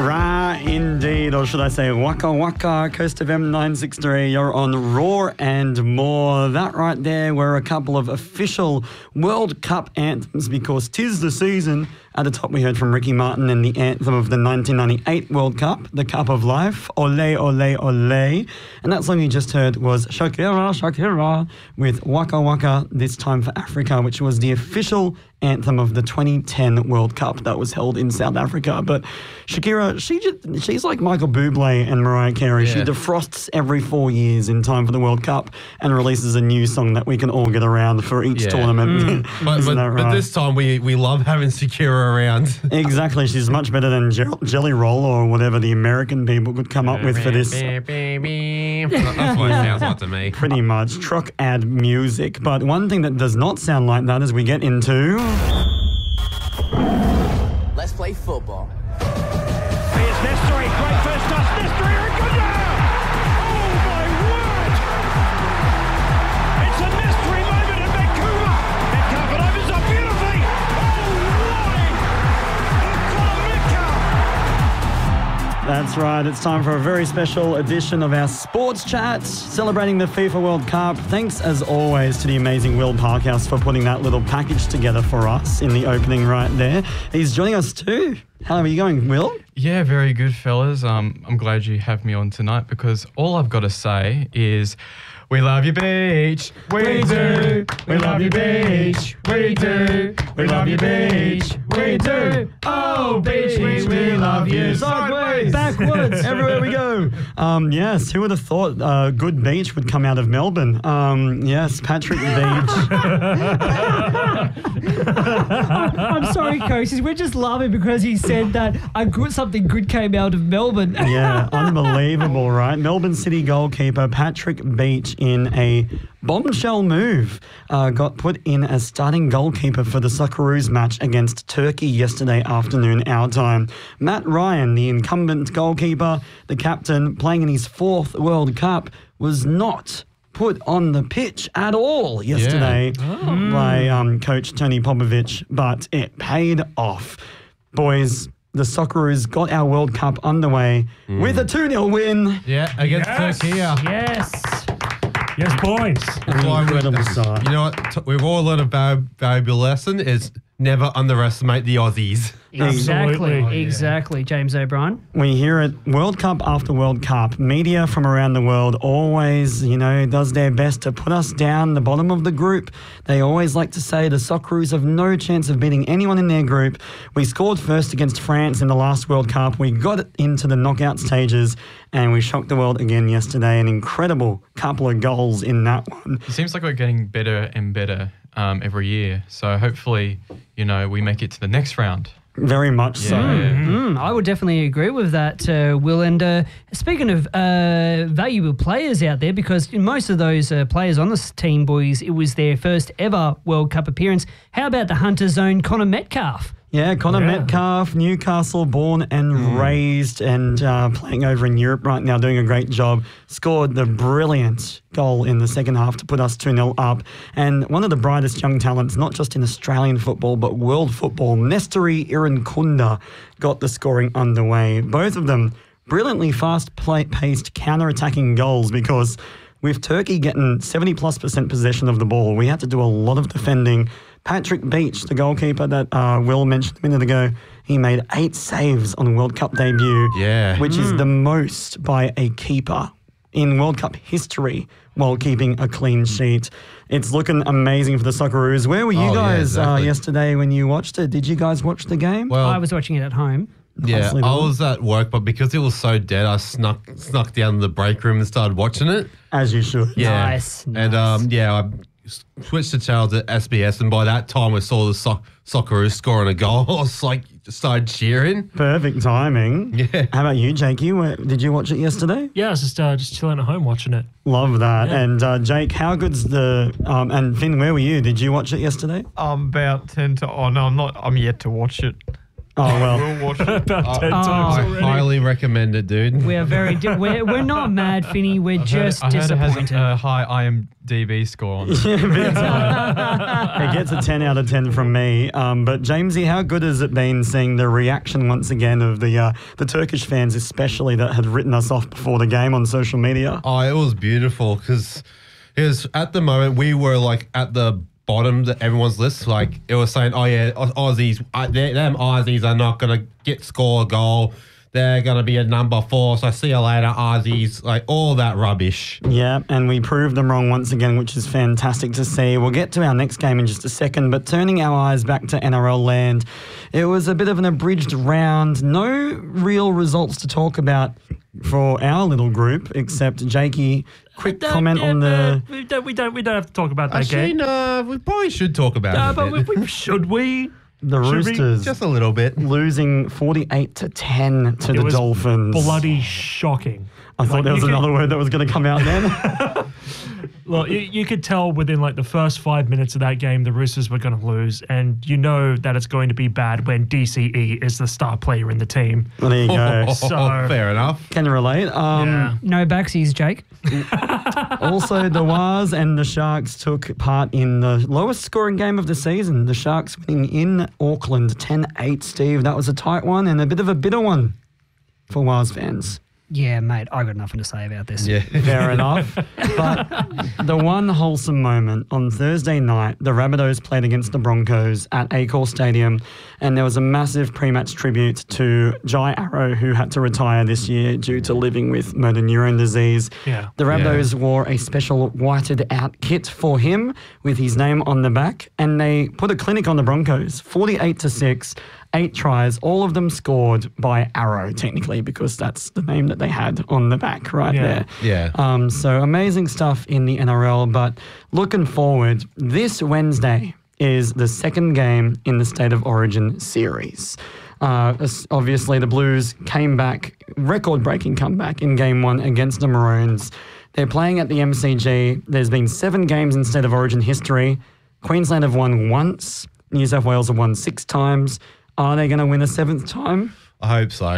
Ra indeed, or should I say Waka Waka, Coast of M963. You're on Raw and More. That right there were a couple of official World Cup anthems because 'tis the season. At the top we heard from Ricky Martin and the anthem of the 1998 World Cup, the Cup of Life, Ole Ole Ole. And that song you just heard was Shakira Shakira with Waka Waka, This Time for Africa, which was the official anthem of the 2010 World Cup that was held in South Africa. But Shakira, she's like Michael Bublé and Mariah Carey. Yeah. She defrosts every 4 years in time for the World Cup and releases a new song that we can all get around for each tournament. But this time we love having Shakira around. Exactly. She's much better than Jelly Roll or whatever the American people could come up with for this. That's what it sounds like to me. Pretty much. Truck ad music. But one thing that does not sound like that is we get into... Let's play football. Here's Nestori, great first touch, Nestori, and good now! Oh my word! It's a Nestori moment in Vancouver! And Carpet opens up beautifully! Oh, That's right, it's time for a very special edition of our Sports Chat, celebrating the FIFA World Cup. Thanks, as always, to the amazing Will Parkhouse for putting that little package together for us in the opening right there. He's joining us too. How are you going, Will? Yeah, very good, fellas. I'm glad you have me on tonight because all I've got to say is... We love you, beach. We do. We love you, beach. We do. We love you, beach. We do. Oh, beach, we love you. Sideways, backwards, everywhere we go. Yes, who would have thought good beach would come out of Melbourne? Yes, Patrick Beach. I'm sorry, coaches. We're just laughing because he said that something good came out of Melbourne. Yeah, unbelievable, right? Melbourne City goalkeeper Patrick Beach, in a bombshell move, got put in as starting goalkeeper for the Socceroos match against Turkey yesterday afternoon, our time. Matt Ryan, the incumbent goalkeeper, the captain, playing in his 4th World Cup, was not put on the pitch at all yesterday by coach Tony Popovic, but it paid off. Boys, the Socceroos got our World Cup underway with a 2-0 win. Yeah, against Turkey. Yes. Yes, boys. Incredible start. You know what? We've all learned a valuable lesson is never underestimate the Aussies. Exactly, James O'Brien. We hear it World Cup after World Cup. Media from around the world always, does their best to put us down the bottom of the group. They always like to say the Socceroos have no chance of beating anyone in their group. We scored first against France in the last World Cup. We got into the knockout stages and we shocked the world again yesterday. An incredible couple of goals in that one. It seems like we're getting better and better every year. So hopefully, we make it to the next round. Very much so. I would definitely agree with that, Will. And speaking of valuable players out there, because most of those players on this team, boys, it was their first ever World Cup appearance. How about the Hunter's own Connor Metcalfe? Yeah, Connor Metcalfe, Newcastle born and raised and playing over in Europe right now, doing a great job. Scored the brilliant goal in the second half to put us 2-0 up. And one of the brightest young talents, not just in Australian football, but world football, Nestori Irankunda, got the scoring underway. Both of them brilliantly fast-paced counter-attacking goals because with Turkey getting 70+% possession of the ball, we had to do a lot of defending. Patrick Beach, the goalkeeper that Will mentioned a minute ago, he made 8 saves on World Cup debut, which is the most by a keeper in World Cup history while keeping a clean sheet. It's looking amazing for the Socceroos. Where were you guys yesterday when you watched it? Did you guys watch the game? Well, I was watching it at home. Yeah, I was at work, but because it was so dead, I snuck down to the break room and started watching it. As you should. Yeah. Nice. And I switched the channel to SBS, and by that time I saw the Socceroos scoring a goal. I was like, started cheering. Perfect timing. Yeah. How about you, Jakey? Did you watch it yesterday? Yeah, I was just chilling at home watching it. Love that. Yeah. And Jake, how good's the and Finn, where were you? Did you watch it yesterday? I'm about 10 to... Oh, no, I'm not. I'm yet to watch it. Oh, well. We'll watch it. About 10 times I already. highly recommend it, dude. We are very. We're not mad, Finny. We're just I heard it has disappointed. a high IMDb score on it. It gets a 10 out of 10 from me. But Jamesy, how good has it been seeing the reaction once again of the Turkish fans, especially that had written us off before the game on social media? Oh, it was beautiful because at the moment we were like at the bottom of everyone's list. Like it was saying, oh yeah, Aussies, them Aussies are not going to score a goal. They're going to be a number 4. So see you later, Aussies. Like all that rubbish. Yeah, and we proved them wrong once again, which is fantastic to see. We'll get to our next game in just a second, but turning our eyes back to NRL land, it was a bit of an abridged round. No real results to talk about for our little group, except Jakey. Quick comment on the. We don't have to talk about that Actually, game. no, we probably should talk about it. But a bit. should we? The Should we? Roosters Just a little bit. losing 48-10 to It the was Dolphins. bloody shocking. I thought Like, there was you could- another word that was going to come out then. Well, you could tell within like the first 5 minutes of that game, the Roosters were going to lose, and you know that it's going to be bad when DCE is the star player in the team. Well, there you go. So- Fair enough. Can you relate? Yeah. No backsies, Jake. Also, the Wars and the Sharks took part in the lowest scoring game of the season. The Sharks winning in Auckland 10-8, Steve. That was a tight one and a bit of a bitter one for Wars fans. Yeah, mate, I got nothing to say about this. Yeah. Fair enough. But the one wholesome moment on Thursday night, the Rabbitohs played against the Broncos at Accor Stadium, and there was a massive pre-match tribute to Jai Arrow, who had to retire this year due to living with motor neurone disease. Yeah. The Rabbitohs wore a special whited out kit for him with his name on the back, and they put a clinic on the Broncos, 48-6. 8 tries, all of them scored by Arrow, technically, because that's the name that they had on the back right there. Yeah. So amazing stuff in the NRL, but looking forward, this Wednesday is the second game in the State of Origin series. Obviously, the Blues came back, record-breaking comeback in Game 1 against the Maroons. They're playing at the MCG. There's been 7 games in State of Origin history. Queensland have won once. New South Wales have won 6 times. Are they going to win a 7th time? I hope so.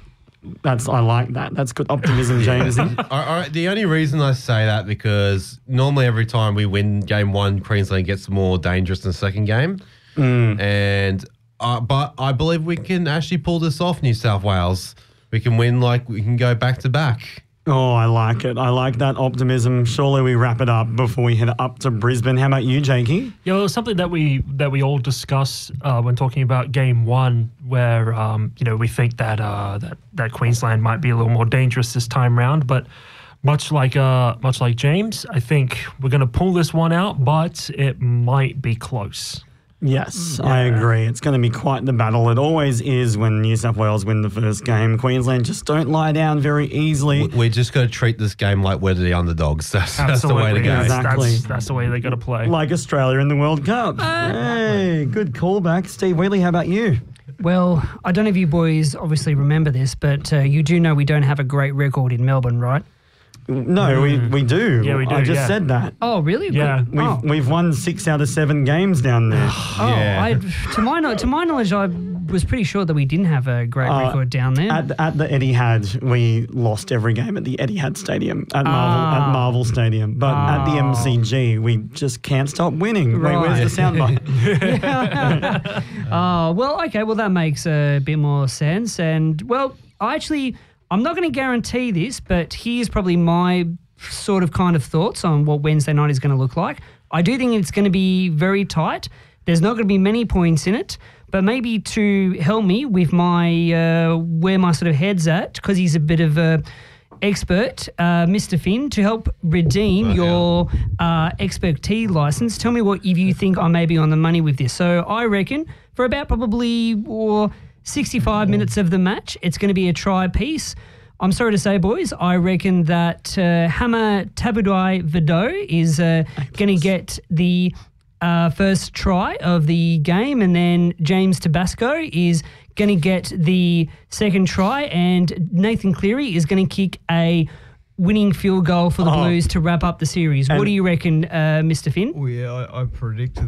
I like that. That's good optimism, James. All right, the only reason I say that because normally every time we win game 1, Queensland gets more dangerous in the second game. And but I believe we can actually pull this off, New South Wales. We can win, we can go back to back. Oh, I like it. I like that optimism. Surely we wrap it up before we head up to Brisbane. How about you, Jakey? Yeah, well, something that we all discuss when talking about Game 1, where we think that that Queensland might be a little more dangerous this time round, but much like James, I think we're going to pull this one out, but it might be close. Yes, I agree. It's going to be quite the battle. It always is when New South Wales win the first game. Queensland just don't lie down very easily. We're just going to treat this game like we're the underdogs. That's the way to go. Exactly. That's the way they got to play. Like Australia in the World Cup. Hey, good callback. Steve Wheatley, how about you? Well, I don't know if you boys obviously remember this, but you do know we don't have a great record in Melbourne, right? No, we do. Yeah, we do, I just yeah. said that. Oh, really? Yeah. We've won 6 out of 7 games down there. Yeah. To my knowledge, I was pretty sure that we didn't have a great record down there. At the Etihad, we lost every game at the Etihad Stadium, at Marvel Stadium. But at the MCG, we just can't stop winning. Wait, where's the soundbite? Well, okay. Well, that makes a bit more sense. And, well, I'm not going to guarantee this, but here's probably my sort of kind of thoughts on what Wednesday night is going to look like. I do think it's going to be very tight. There's not going to be many points in it, but maybe to help me with my where my sort of head's at, because he's a bit of a expert, Mr. Finn, to help redeem your expertise license. Tell me what if you think I may be on the money with this. So I reckon for about probably 65 minutes of the match, it's going to be a try piece. I'm sorry to say, boys, I reckon that Hama Tabudai Vido is going to get the first try of the game, and then James Tabasco is going to get the second try, and Nathan Cleary is going to kick a winning field goal for the Blues to wrap up the series. What do you reckon, Mr. Finn? Oh, yeah, I predict that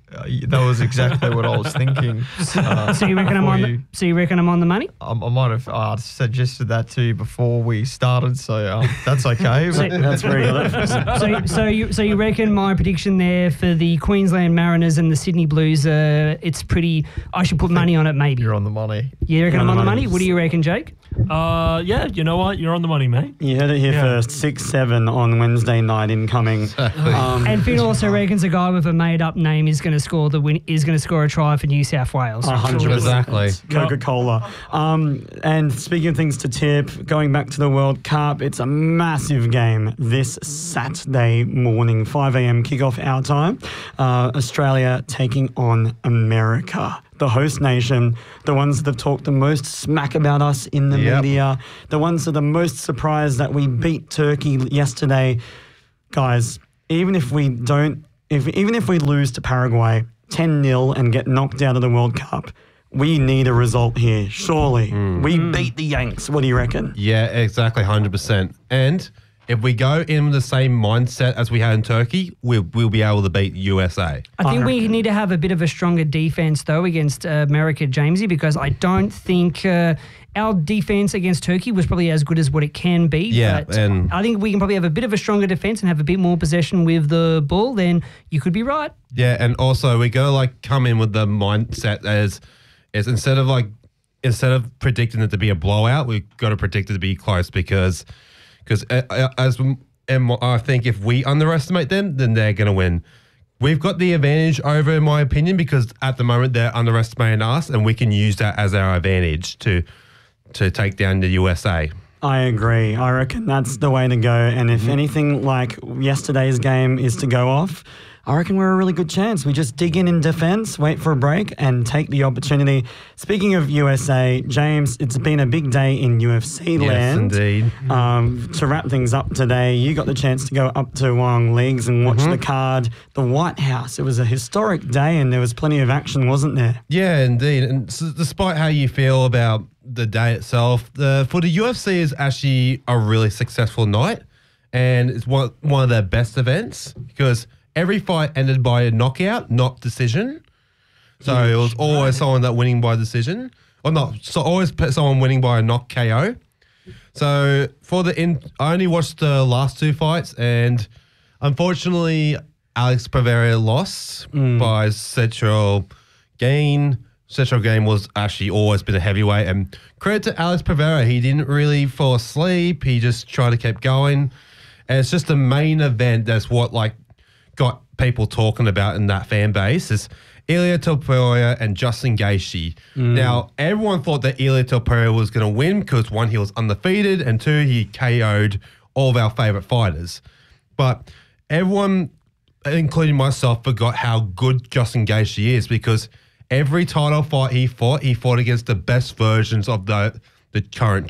That was exactly what I was thinking. So you reckon I'm on the money? I might have suggested that to you before we started, so that's okay. So- That's very good. So you reckon my prediction there for the Queensland Mariners and the Sydney Blues, it's pretty. I should put money on it, maybe. You're on the money. You reckon I'm on the money? What do you reckon, Jake? Yeah, you know what? You're on the money, mate. You heard it here first. 6-7 on Wednesday night incoming. And Finn also reckons a guy with a made-up name is going to score a try for New South Wales. 100%. Exactly. Coca-Cola. And speaking of things to tip, going back to the World Cup, it's a massive game this Saturday morning, 5 a.m. kickoff our time. Australia taking on America, the host nation, the ones that have talked the most smack about us in the media, the ones that are most surprised that we beat Turkey yesterday. Guys, even if we lose to Paraguay 10-0 and get knocked out of the World Cup, we need a result here, surely. We beat the Yanks. What do you reckon? Yeah, exactly, 100%. And if we go in the same mindset as we had in Turkey, we'll be able to beat USA. I think we need to have a bit of a stronger defense, though, against America, Jamesy, because I don't think our defense against Turkey was probably as good as what it can be. Yeah, but and I think we can probably have a bit of a stronger defense and have a bit more possession with the ball. Then you could be right. yeah, and also we gotta come in with the mindset as instead of predicting it to be a blowout, we've got to predict it to be close because I think if we underestimate them, then they're going to win. We've got the advantage over, in my opinion, because at the moment they're underestimating us, and we can use that as our advantage to take down the USA. I agree. I reckon that's the way to go. And if anything like yesterday's game is to go off, I reckon we're a really good chance. We just dig in defence, wait for a break, and take the opportunity. Speaking of USA, James, it's been a big day in UFC land. Yes, indeed. To wrap things up today, you got the chance to go up to Wong Leagues and watch the card, the White House. It was a historic day and there was plenty of action, wasn't there? Yeah, indeed. And despite how you feel about the day itself, for the UFC is actually a really successful night, and it's one of their best events because every fight ended by a knockout, not decision. So it was always someone that winning by decision, or not. So always someone winning by a knock KO. So I only watched the last two fights, and unfortunately, Alex Pereira lost by Cetro Gain. Cetro Gain was actually always been a heavyweight, and credit to Alex Pereira, he didn't really fall asleep. He just tried to keep going, and it's just the main event that's what got people talking about in that fan base is Ilia Topuria and Justin Gaethje. Now, everyone thought that Ilia Topuria was going to win because one, he was undefeated, and two, he KO'd all of our favourite fighters. But everyone, including myself, forgot how good Justin Gaethje is because every title fight he fought against the best versions of the current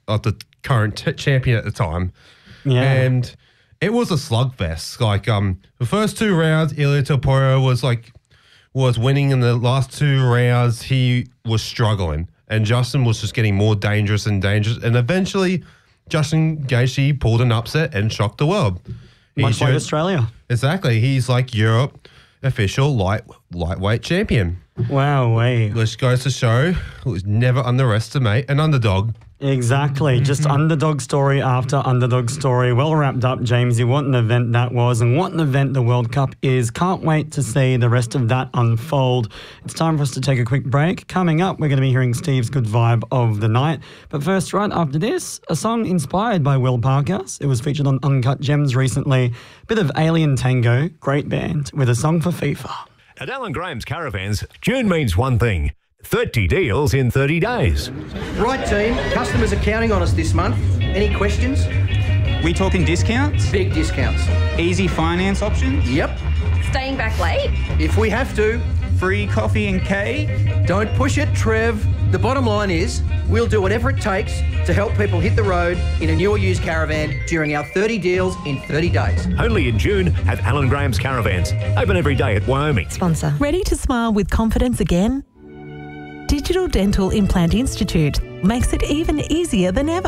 champion at the time. Yeah. And it was a slugfest. The first two rounds, Ilia Topuria was winning. In the last two rounds, he was struggling, and Justin was just getting more dangerous and dangerous. And eventually, Justin Gaethje pulled an upset and shocked the world. Much like Australia. Exactly. He's Europe official lightweight champion. Wow, Which goes to show, never underestimate an underdog. Exactly. Just underdog story after underdog story. Well wrapped up, Jamesy. What an event that was, and what an event the World Cup is. Can't wait to see the rest of that unfold. It's time for us to take a quick break. Coming up, we're going to be hearing Steve's good vibe of the night. But first, right after this, a song inspired by Will Parker. It was featured on Uncut Gems recently. Bit of Alien Tango, great band, with a song for FIFA. At Alan Graham's Caravans, June means one thing: 30 deals in 30 days. Right, team. Customers are counting on us this month. Any questions? We talking discounts? Big discounts. Easy finance options? Yep. Staying back late? If we have to. Free coffee and cake? Don't push it, Trev. The bottom line is, we'll do whatever it takes to help people hit the road in a new or used caravan during our 30 deals in 30 days. Only in June at Alan Graham's Caravans. Open every day at Wyoming. Sponsor. Ready to smile with confidence again? Digital Dental Implant Institute makes it even easier than ever.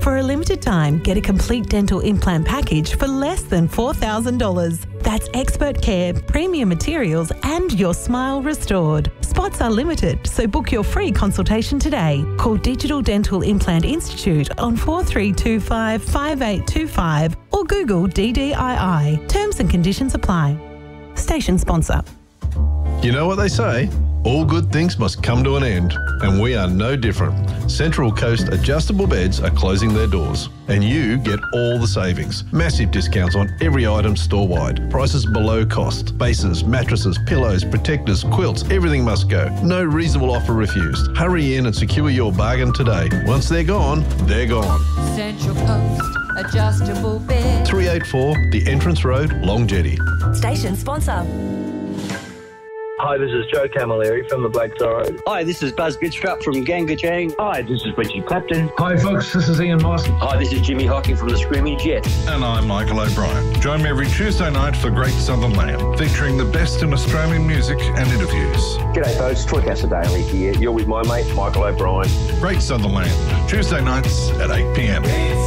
For a limited time, get a complete dental implant package for less than $4,000. That's expert care, premium materials, and your smile restored. Spots are limited, so book your free consultation today. Call Digital Dental Implant Institute on 4325 5825 or Google DDII. Terms and conditions apply. Station sponsor. You know what they say? All good things must come to an end, and we are no different. Central Coast Adjustable Beds are closing their doors, and you get all the savings. Massive discounts on every item store-wide. Prices below cost. Bases, mattresses, pillows, protectors, quilts, everything must go. No reasonable offer refused. Hurry in and secure your bargain today. Once they're gone, they're gone. Central Coast Adjustable Bed. 384 The Entrance Road, Long Jetty. Station sponsor. Hi, this is Joe Camilleri from the Black Zorro. Hi, this is Buzz Bidstrup from Gangajang. Hi, this is Richie Clapton. Hi, folks, this is Ian Moss. Hi, this is Jimmy Hocking from the Screaming Jets. And I'm Michael O'Brien. Join me every Tuesday night for Great Southern Land, featuring the best in Australian music and interviews. G'day, folks. Troy Casadale here. You're with my mate, Michael O'Brien. Great Southern Land, Tuesday nights at 8 p.m.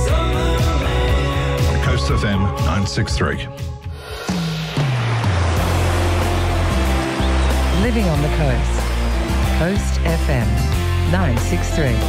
on Coast FM 963. Living on the Coast. Coast FM 963.